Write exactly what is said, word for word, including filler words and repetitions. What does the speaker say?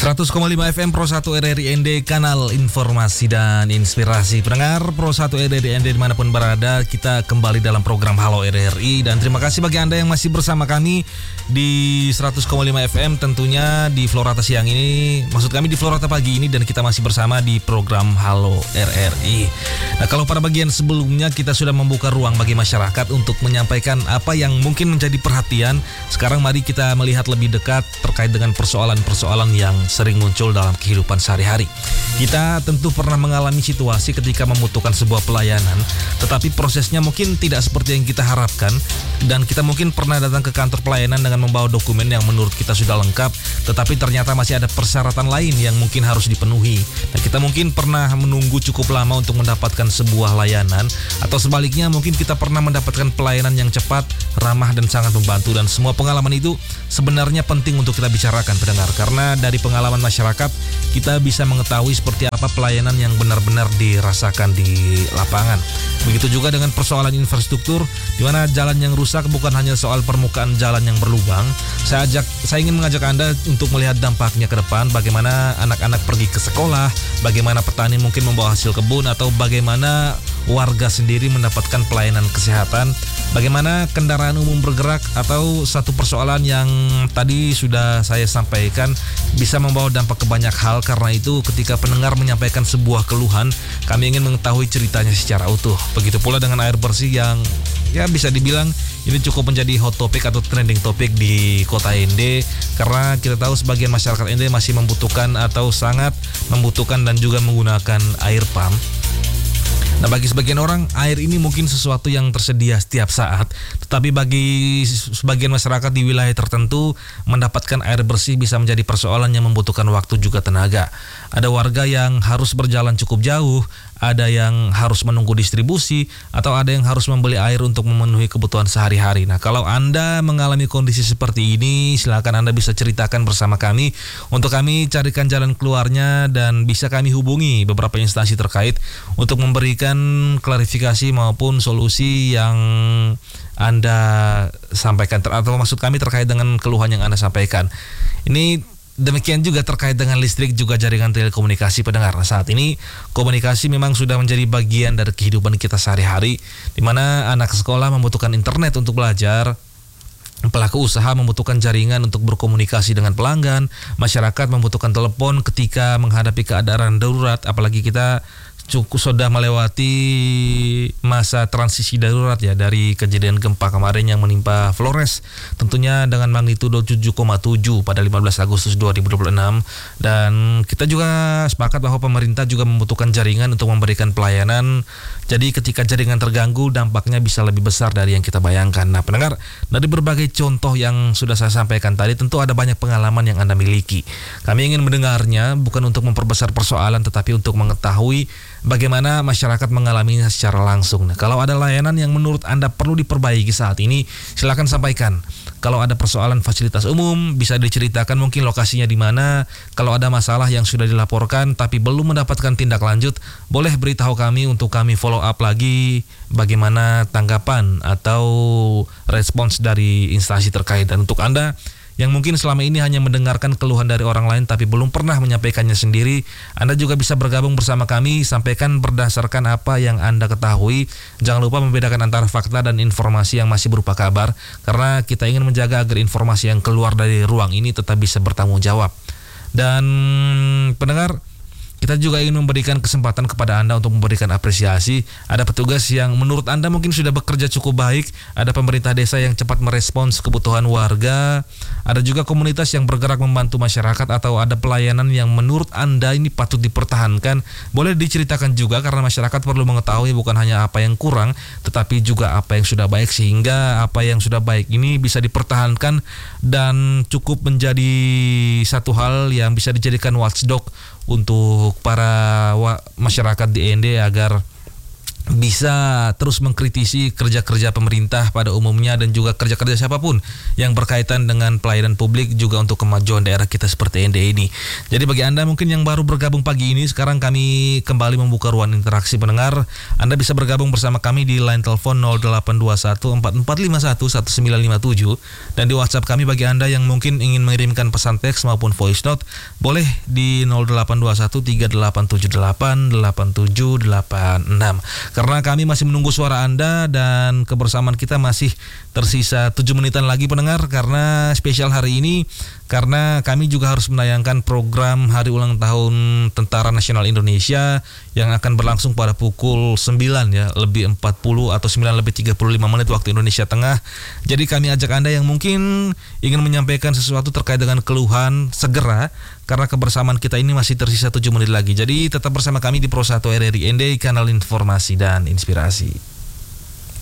seratus koma lima F M Pro satu R R I N D, kanal informasi dan inspirasi. Pendengar Pro satu R R I N D dimanapun berada, kita kembali dalam program Halo R R I. Dan terima kasih bagi Anda yang masih bersama kami di seratus koma lima F M, tentunya di Florata siang ini, maksud kami di Florata pagi ini, dan kita masih bersama di program Halo R R I. Nah, kalau pada bagian sebelumnya kita sudah membuka ruang bagi masyarakat untuk menyampaikan apa yang mungkin menjadi perhatian, sekarang mari kita melihat lebih dekat terkait dengan persoalan-persoalan yang sering muncul dalam kehidupan sehari-hari. Kita tentu pernah mengalami situasi ketika membutuhkan sebuah pelayanan, tetapi prosesnya mungkin tidak seperti yang kita harapkan, dan kita mungkin pernah datang ke kantor pelayanan dengan membawa dokumen yang menurut kita sudah lengkap, tetapi ternyata masih ada persyaratan lain yang mungkin harus dipenuhi. Dan kita mungkin pernah menunggu cukup lama untuk mendapatkan sebuah layanan, atau sebaliknya mungkin kita pernah mendapatkan pelayanan yang cepat, ramah, dan sangat membantu. Dan semua pengalaman itu sebenarnya penting untuk kita bicarakan, pendengar, karena dari pengalaman masyarakat kita bisa mengetahui seperti apa pelayanan yang benar-benar dirasakan di lapangan. Begitu juga dengan persoalan infrastruktur, di mana jalan yang rusak bukan hanya soal permukaan jalan yang berlubang. Saya ajak, saya ingin mengajak Anda untuk melihat dampaknya ke depan, bagaimana anak-anak pergi ke sekolah, bagaimana petani mungkin membawa hasil kebun, atau bagaimana warga sendiri mendapatkan pelayanan kesehatan, bagaimana kendaraan umum bergerak, atau satu persoalan yang tadi sudah saya sampaikan bisa membawa dampak ke banyak hal. Karena itu ketika pendengar menyampaikan sebuah keluhan, kami ingin mengetahui ceritanya secara utuh. Begitu pula dengan air bersih yang ya bisa dibilang ini cukup menjadi hot topic atau trending topic di kota N D, karena kita tahu sebagian masyarakat N D masih membutuhkan atau sangat membutuhkan dan juga menggunakan air pump. Nah, bagi sebagian orang, air ini mungkin sesuatu yang tersedia setiap saat, tetapi bagi sebagian masyarakat di wilayah tertentu, mendapatkan air bersih bisa menjadi persoalan yang membutuhkan waktu juga tenaga. Ada warga yang harus berjalan cukup jauh, ada yang harus menunggu distribusi, atau ada yang harus membeli air untuk memenuhi kebutuhan sehari-hari. Nah, kalau Anda mengalami kondisi seperti ini, silakan Anda bisa ceritakan bersama kami, untuk kami carikan jalan keluarnya, dan bisa kami hubungi beberapa instansi terkait untuk memberikan klarifikasi maupun solusi yang Anda sampaikan, atau maksud kami terkait dengan keluhan yang Anda sampaikan. Ini demikian juga terkait dengan listrik, juga jaringan telekomunikasi, pendengar. Nah, saat ini komunikasi memang sudah menjadi bagian dari kehidupan kita sehari-hari, di mana anak sekolah membutuhkan internet untuk belajar, pelaku usaha membutuhkan jaringan untuk berkomunikasi dengan pelanggan, masyarakat membutuhkan telepon ketika menghadapi keadaan darurat, apalagi kita cukup sudah melewati masa transisi darurat ya, dari kejadian gempa kemarin yang menimpa Flores, tentunya dengan magnitudo tujuh koma tujuh pada lima belas Agustus dua ribu dua puluh enam. Dan kita juga sepakat bahwa pemerintah juga membutuhkan jaringan untuk memberikan pelayanan. Jadi ketika jaringan terganggu, dampaknya bisa lebih besar dari yang kita bayangkan. Nah, pendengar, dari berbagai contoh yang sudah saya sampaikan tadi, tentu ada banyak pengalaman yang Anda miliki. Kami ingin mendengarnya bukan untuk memperbesar persoalan, tetapi untuk mengetahui bagaimana masyarakat mengalaminya secara langsung. Nah, kalau ada layanan yang menurut Anda perlu diperbaiki saat ini, silakan sampaikan. Kalau ada persoalan fasilitas umum, bisa diceritakan mungkin lokasinya di mana. Kalau ada masalah yang sudah dilaporkan tapi belum mendapatkan tindak lanjut, boleh beritahu kami untuk kami follow up lagi bagaimana tanggapan atau respons dari instansi terkait. Dan untuk Anda yang mungkin selama ini hanya mendengarkan keluhan dari orang lain tapi belum pernah menyampaikannya sendiri, Anda juga bisa bergabung bersama kami, sampaikan berdasarkan apa yang Anda ketahui. Jangan lupa membedakan antara fakta dan informasi yang masih berupa kabar, karena kita ingin menjaga agar informasi yang keluar dari ruang ini tetap bisa bertanggung jawab. Dan pendengar, kita juga ingin memberikan kesempatan kepada Anda untuk memberikan apresiasi. Ada petugas yang menurut Anda mungkin sudah bekerja cukup baik, ada pemerintah desa yang cepat merespons kebutuhan warga, ada juga komunitas yang bergerak membantu masyarakat, atau ada pelayanan yang menurut Anda ini patut dipertahankan. Boleh diceritakan juga, karena masyarakat perlu mengetahui bukan hanya apa yang kurang, tetapi juga apa yang sudah baik, sehingga apa yang sudah baik ini bisa dipertahankan dan cukup menjadi satu hal yang bisa dijadikan watchdog untuk para wa- masyarakat di N D, agar bisa terus mengkritisi kerja-kerja pemerintah pada umumnya dan juga kerja-kerja siapapun yang berkaitan dengan pelayanan publik juga untuk kemajuan daerah kita seperti N D ini. Jadi bagi Anda mungkin yang baru bergabung pagi ini, sekarang kami kembali membuka ruang interaksi pendengar. Anda bisa bergabung bersama kami di line telepon nol delapan dua satu empat empat lima satu satu sembilan lima tujuh dan di WhatsApp kami bagi Anda yang mungkin ingin mengirimkan pesan teks maupun voice note boleh di nol delapan dua satu tiga delapan tujuh delapan delapan tujuh delapan enam. Karena kami masih menunggu suara Anda dan kebersamaan kita masih tersisa tujuh menitan lagi pendengar, karena spesial hari ini karena kami juga harus menayangkan program Hari Ulang Tahun Tentara Nasional Indonesia yang akan berlangsung pada pukul sembilan ya, lebih empat puluh atau sembilan lebih tiga puluh lima menit waktu Indonesia Tengah. Jadi kami ajak Anda yang mungkin ingin menyampaikan sesuatu terkait dengan keluhan segera, karena kebersamaan kita ini masih tersisa tujuh menit lagi. Jadi tetap bersama kami di Pro satu R R I N D, kanal informasi dan inspirasi.